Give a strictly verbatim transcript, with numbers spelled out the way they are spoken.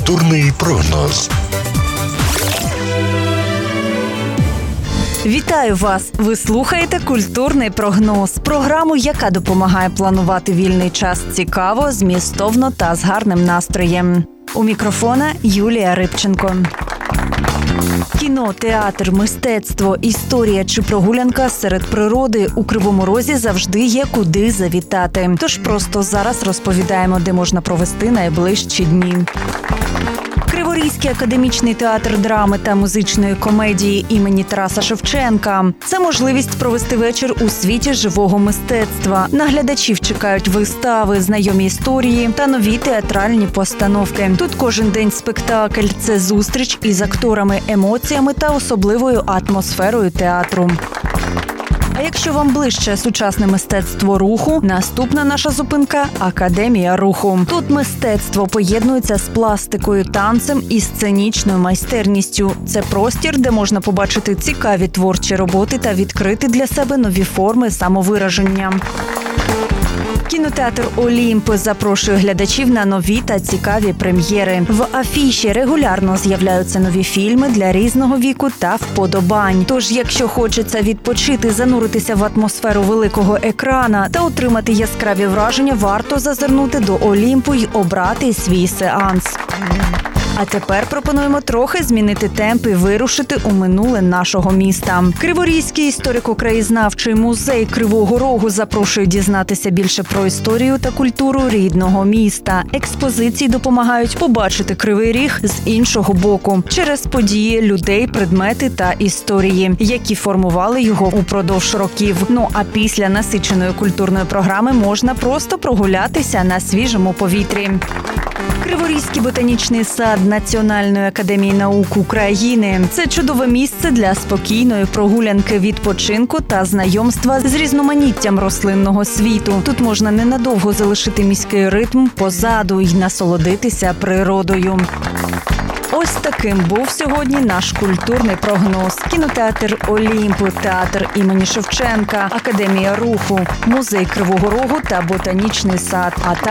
Культурний прогноз. Вітаю вас! Ви слухаєте «Культурний прогноз» – програму, яка допомагає планувати вільний час цікаво, змістовно та з гарним настроєм. У мікрофона Юлія Рибченко. Кіно, театр, мистецтво, історія чи прогулянка серед природи – у Кривому Розі завжди є куди завітати. Тож просто зараз розповідаємо, де можна провести найближчі дні. Криворізький академічний театр драми та музичної комедії імені Тараса Шевченка. Це можливість провести вечір у світі живого мистецтва. На глядачів чекають вистави, знайомі історії та нові театральні постановки. Тут кожен день спектакль – це зустріч із акторами, емоціями та особливою атмосферою театру. А якщо вам ближче сучасне мистецтво руху, наступна наша зупинка – Академія руху. Тут мистецтво поєднується з пластикою, танцем і сценічною майстерністю. Це простір, де можна побачити цікаві творчі роботи та відкрити для себе нові форми самовираження. Кінотеатр «Олімп» запрошує глядачів на нові та цікаві прем'єри. В афіші регулярно з'являються нові фільми для різного віку та вподобань. Тож, якщо хочеться відпочити, зануритися в атмосферу великого екрана та отримати яскраві враження, варто зазирнути до «Олімпу» й обрати свій сеанс. А тепер пропонуємо трохи змінити темп і вирушити у минуле нашого міста. Криворізький історико-краєзнавчий музей Кривого Рогу запрошує дізнатися більше про історію та культуру рідного міста. Експозиції допомагають побачити Кривий Ріг з іншого боку, через події, людей, предмети та історії, які формували його упродовж років. Ну а після насиченої культурної програми можна просто прогулятися на свіжому повітрі. Криворізький ботанічний сад Національної академії наук України – це чудове місце для спокійної прогулянки, відпочинку та знайомства з різноманіттям рослинного світу. Тут можна ненадовго залишити міський ритм позаду й насолодитися природою. Ось таким був сьогодні наш культурний прогноз. Кінотеатр «Олімп», театр імені Шевченка, Академія руху, музей Кривого Рогу та ботанічний сад, а